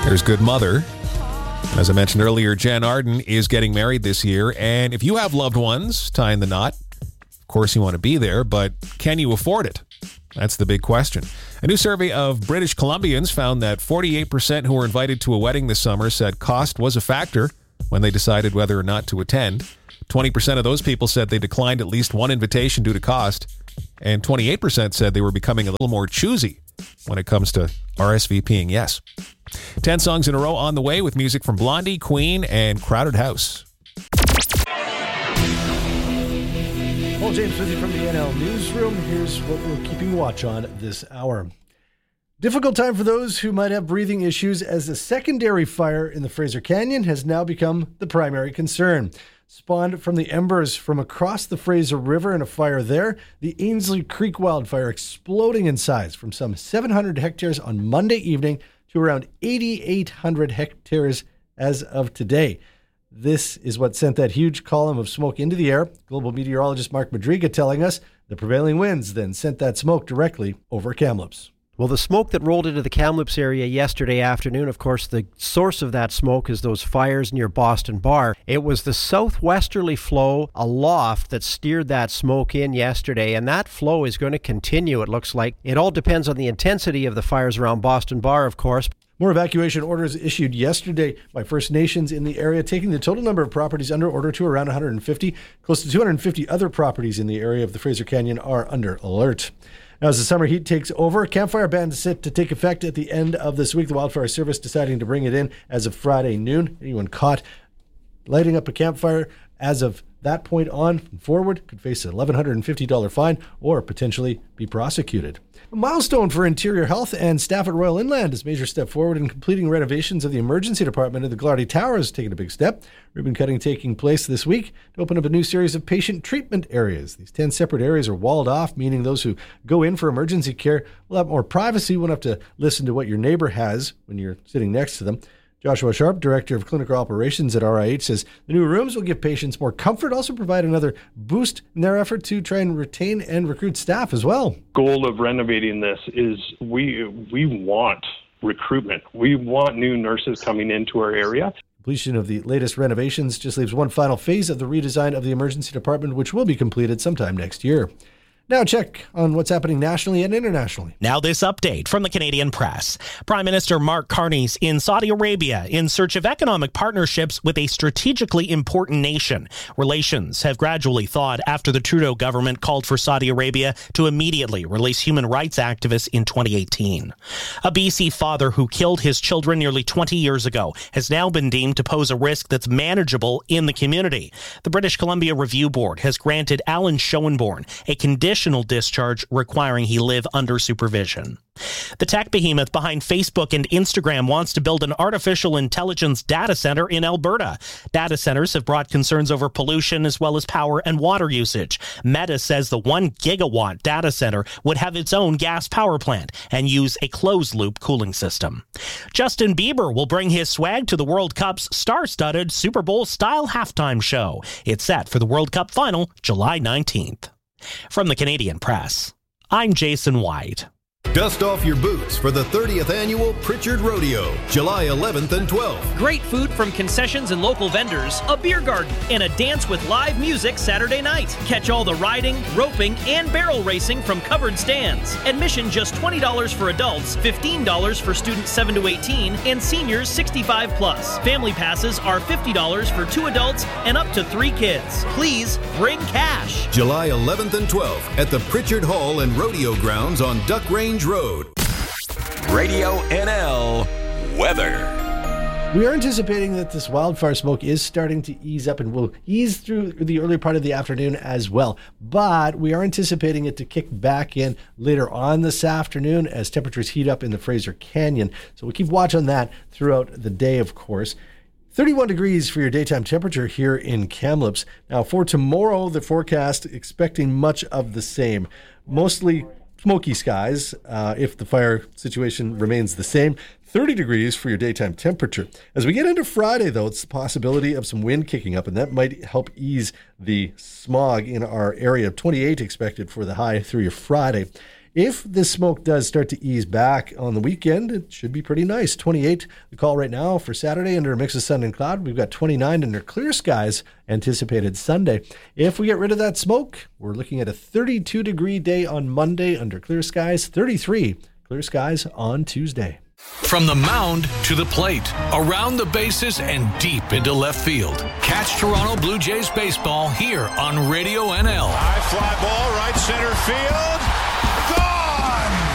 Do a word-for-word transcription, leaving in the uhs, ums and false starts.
There's Good Mother. As I mentioned earlier, Jen Arden is getting married this year, and if you have loved ones tying the knot, of course you want to be there, but can you afford it? That's the big question. A new survey of British Columbians found that forty-eight percent who were invited to a wedding this summer said cost was a factor when they decided whether or not to attend. twenty percent of those people said they declined at least one invitation due to cost, and twenty-eight percent said they were becoming a little more choosy when it comes to R S V P ing yes. Ten songs in a row on the way with music from Blondie, Queen, and Crowded House. Paul James with you from the N L Newsroom. Here's what we're keeping watch on this hour. Difficult time for those who might have breathing issues as the secondary fire in the Fraser Canyon has now become the primary concern. Spawned from the embers from across the Fraser River in a fire there, the Ainsley Creek wildfire exploding in size from some seven hundred hectares on Monday evening to around eighty-eight hundred hectares as of today. This is what sent that huge column of smoke into the air. Global meteorologist Mark Madriga telling us the prevailing winds then sent that smoke directly over Kamloops. Well, the smoke that rolled into the Kamloops area yesterday afternoon, of course, the source of that smoke is those fires near Boston Bar. It was the southwesterly flow aloft that steered that smoke in yesterday, and that flow is going to continue, it looks like. It all depends on the intensity of the fires around Boston Bar, of course. More evacuation orders issued yesterday by First Nations in the area, taking the total number of properties under order to around one hundred fifty. Close to two hundred fifty other properties in the area of the Fraser Canyon are under alert. Now, as the summer heat takes over, campfire ban is set to take effect at the end of this week. The Wildfire Service deciding to bring it in as of Friday noon. Anyone caught lighting up a campfire as of that point on and forward could face an eleven fifty dollars fine or potentially be prosecuted. A milestone for Interior Health and staff at Royal Inland as major step forward in completing renovations of the emergency department of the Glarty Tower has taken a big step. Ribbon cutting taking place this week to open up a new series of patient treatment areas. These ten separate areas are walled off, meaning those who go in for emergency care will have more privacy, won't have to listen to what your neighbor has when you're sitting next to them. Joshua Sharp, Director of Clinical Operations at R I H, says the new rooms will give patients more comfort, also provide another boost in their effort to try and retain and recruit staff as well. Goal of renovating this is we we want recruitment. We want new nurses coming into our area. Completion of the latest renovations just leaves one final phase of the redesign of the emergency department, which will be completed sometime next year. Now check on what's happening nationally and internationally. Now this update from the Canadian Press. Prime Minister Mark Carney's in Saudi Arabia in search of economic partnerships with a strategically important nation. Relations have gradually thawed after the Trudeau government called for Saudi Arabia to immediately release human rights activists in twenty eighteen. A B C father who killed his children nearly twenty years ago has now been deemed to pose a risk that's manageable in the community. The British Columbia Review Board has granted Alan Schoenborn a conditional discharge requiring he live under supervision. The tech behemoth behind Facebook and Instagram wants to build an artificial intelligence data center in Alberta. Data centers have brought concerns over pollution as well as power and water usage. Meta says the one gigawatt data center would have its own gas power plant and use a closed-loop cooling system. Justin Bieber will bring his swag to the World Cup's star-studded Super Bowl-style halftime show. It's set for the World Cup final July nineteenth. From the Canadian Press, I'm Jason White. Dust off your boots for the thirtieth Annual Pritchard Rodeo, July eleventh and twelfth. Great food from concessions and local vendors, a beer garden, and a dance with live music Saturday night. Catch all the riding, roping, and barrel racing from covered stands. Admission just twenty dollars for adults, fifteen dollars for students seven to eighteen, and seniors sixty-five plus. Family passes are fifty dollars for two adults and up to three kids. Please bring cash. July eleventh and twelfth at the Pritchard Hall and Rodeo Grounds on Duck Range Road. Radio N L weather. We are anticipating that this wildfire smoke is starting to ease up and will ease through the early part of the afternoon as well. But we are anticipating it to kick back in later on this afternoon as temperatures heat up in the Fraser Canyon. So we'll keep watch on that throughout the day, of course. thirty-one degrees for your daytime temperature here in Kamloops. Now for tomorrow, the forecast expecting much of the same. Mostly smoky skies uh, if the fire situation remains the same. thirty degrees for your daytime temperature. As we get into Friday, though, it's the possibility of some wind kicking up, and that might help ease the smog in our area. twenty-eight expected for the high through your Friday. If this smoke does start to ease back on the weekend, it should be pretty nice. twenty-eight, the call right now for Saturday under a mix of sun and cloud. We've got twenty-nine under clear skies anticipated Sunday. If we get rid of that smoke, we're looking at a thirty-two degree day on Monday under clear skies, thirty-three clear skies on Tuesday. From the mound to the plate, around the bases, and deep into left field. Catch Toronto Blue Jays baseball here on Radio N L. High fly ball, right center field.